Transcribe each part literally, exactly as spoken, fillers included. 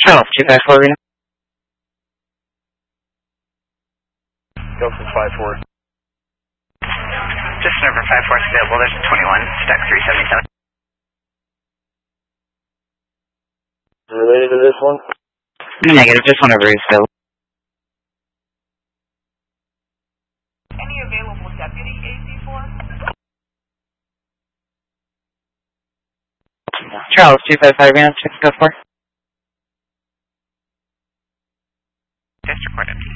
Charles, two five four, Reno. Go for five four. Just number five four is available. There's a twenty-one, stack three seventy-seven. Related to this one? Negative, just whenever he's available. Any available deputy A C four? Charles, two five five, Reno, check go for. District court empty.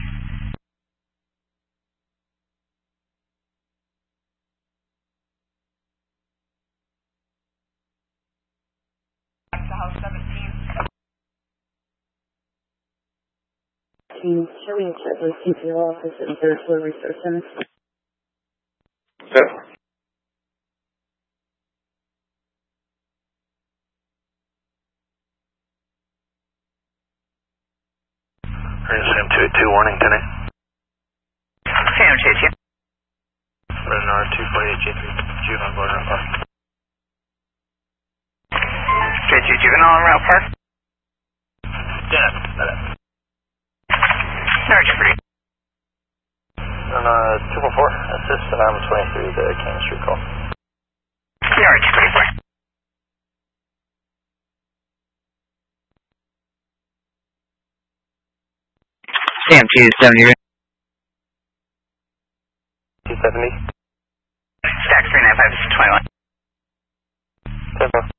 Back to house seventeen. Team Showing Chetwood C P O office at third floor resource center. Good. Sam two eight two, warning, ten eight. Sam two eight two. Red R two forty-eight J three, juvenile border on park. J two juvenile on rail park. Yeah, that is. Norwich Free. And uh, two one four, assist, and I'm twenty-three, the Cannon Street call. Norwich Free. Sam two seventy, Reno. two seventy. Stack three nine five is twenty-one. Tempo.